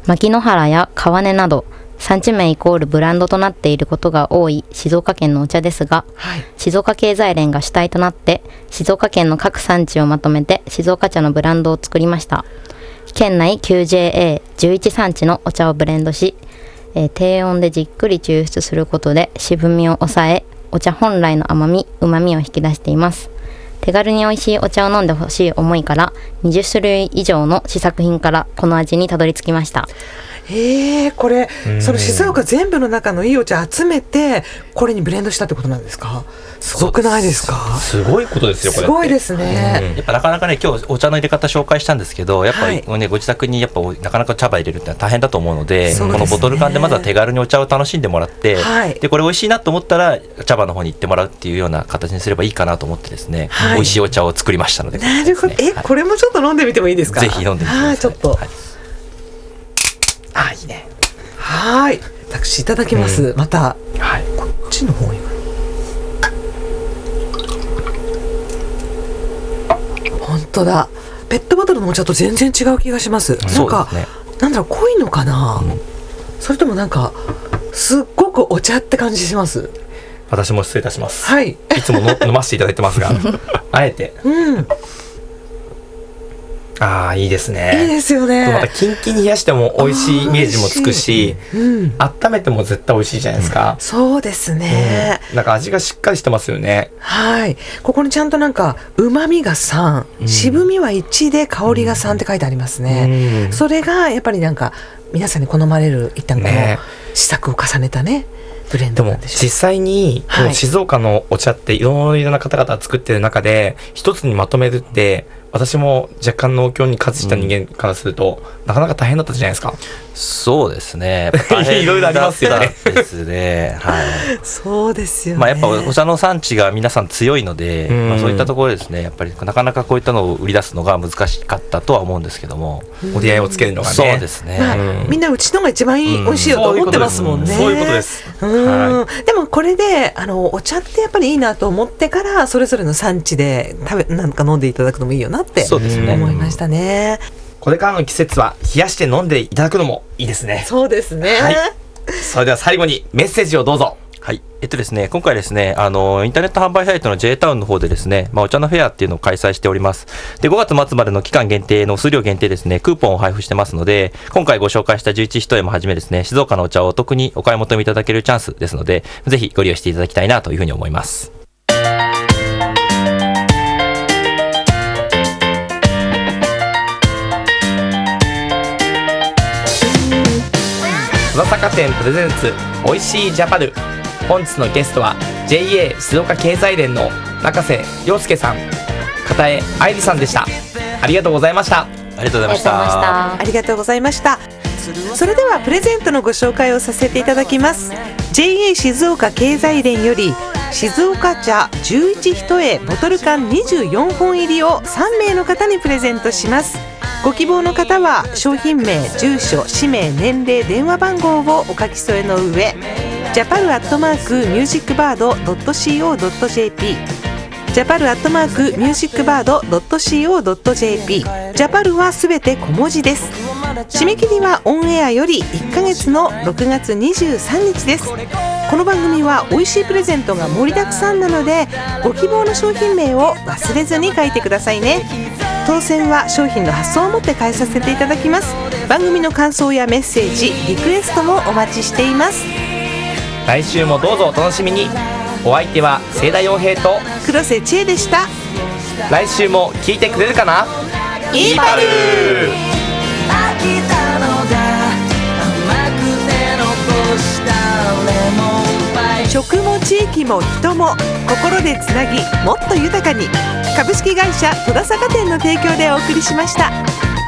牧之原や川根など産地名イコールブランドとなっていることが多い静岡県のお茶ですが、静岡経済連が主体となって静岡県の各産地をまとめて静岡茶のブランドを作りました。県内 9JA11 産地のお茶をブレンドし、低温でじっくり抽出することで渋みを抑え、お茶本来の甘み、旨みを引き出しています。手軽に美味しいお茶を飲んでほしい思いから20種類以上の試作品からこの味にたどり着きました。 これその静岡全部の中のいいお茶集めてこれにブレンドしたってことなんですか？すごくないですか？ すごいことですよこれ。 すごいですね。 やっぱなかなかね、今日お茶の入れ方紹介したんですけど、やっぱりね、ご自宅にやっぱなかなか茶葉入れるってのは大変だと思うので、このボトル缶でまずは手軽にお茶を楽しんでもらって、でこれ美味しいなと思ったら茶葉の方に行ってもらうっていうような形にすればいいかなと思ってですね、美味しいお茶を作りましたので。 なるほど。これもちょっと飲んでみてもいいですか？ ぜひ飲んでみてください。 ちょっと、いいね。私いただきます。また、こっちの方に本当だ。ペットボトルのお茶と全然違う気がします。なんか、なんだろう、濃いのかな、それともなんかすっごくお茶って感じします。 私も失礼いたします。いつも飲ませていただいてますがあえていいですね。 いいですよね。 またキンキンに冷やしても美味しいイメージもつくし、温めても絶対美味しいじゃないですか。 そうですね。 なんか味がしっかりしてますよね。 ここにちゃんとなんか旨味が3、渋みは1で香りが3って書いてありますね。それがやっぱりなんか皆さんに好まれる一旦この試作を重ねたねブレンドなんでしょう。 でも実際にこの静岡のお茶っていろいろな方々が作ってる中で一つにまとめるって私も若干農協にかつした人間からすると、なかなか大変だったじゃないですか。 そうですね。 いろいろありますよね。 ですね。 そうですよね。 やっぱお茶の産地が皆さん強いので、そういったところですね。やっぱりなかなかこういったのを売り出すのが難しかったとは思うんですけども、 折り合いをつけるのがね。 そうですね。 みんなうちのが一番美味しいよと思ってますもんね。 そういうことです。 でもこれでお茶ってやっぱりいいなと思ってからそれぞれの産地でなんか飲んでいただくのもいいよなって思いましたね。 これからの季節は冷やして飲んでいただくのもいいですね。 そうですね。 それでは最後にメッセージをどうぞ。 ですね、今回ですね、インターネット販売サイトの J タウンの方でですね、お茶のフェアっていうのを開催しております。で、5月末までの期間限定の数量限定ですね、クーポンを配布してますので、今回ご紹介した11一重もはじめですね、静岡のお茶をお得にお買い求めいただけるチャンスですので、ぜひご利用していただきたいなというふうに思います。 戸田坂店プレゼンツおいしいジャパル。本日のゲストは JA 静岡経済連の中瀬陽介さん、片江愛理さんでした。ありがとうございました。 ありがとうございました。 ありがとうございました。それではプレゼントのご紹介をさせていただきます。 JA 静岡経済連より静岡茶11一重ボトル缶24本入りを3名の方にプレゼントします。ご希望の方は商品名、住所、氏名、年齢、電話番号をお書き添えの上、japaru@musicbird.co.jp japaru@musicbird.co.jp ジャパルはすべて小文字です。締め切りはオンエアより1ヶ月の6月23日です。この番組は美味しいプレゼントが盛りだくさんなので、ご希望の商品名を忘れずに書いてくださいね。当選は商品の発送をもって返させていただきます。番組の感想やメッセージ、リクエストもお待ちしています。 来週もどうぞお楽しみに。お相手は清田洋平と黒瀬千恵でした。 来週も聞いてくれるかな。 イーパル食も地域も人も心でつなぎ、もっと豊かに。株式会社戸田坂店の提供でお送りしました。